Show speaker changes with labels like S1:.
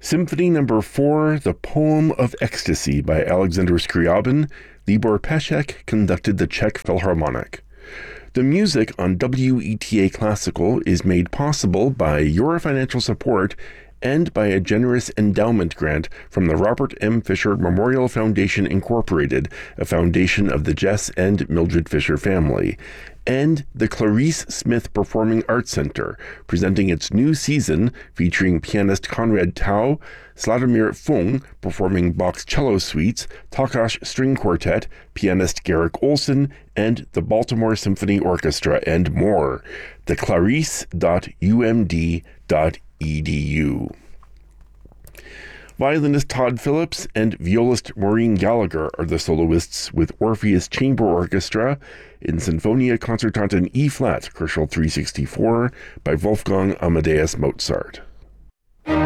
S1: Symphony No. 4, The Poem of Ecstasy by Alexander Scriabin. Libor Pesek conducted the Czech Philharmonic. The music on WETA Classical is made possible by your financial support and by a generous endowment grant from the Robert M. Fisher Memorial Foundation, Incorporated, a foundation of the Jess and Mildred Fisher family, and the Clarice Smith Performing Arts Center, presenting its new season featuring pianist Konrad Tau, Sladimir Fung performing Bach's cello suites, Takash String Quartet, pianist Garrick Olson, and the Baltimore Symphony Orchestra, and more. theclarice.umd.edu. Violinist Todd Phillips and violist Maureen Gallagher are the soloists with Orpheus Chamber Orchestra in Sinfonia Concertante in E-flat, Koschel 364, by Wolfgang Amadeus Mozart.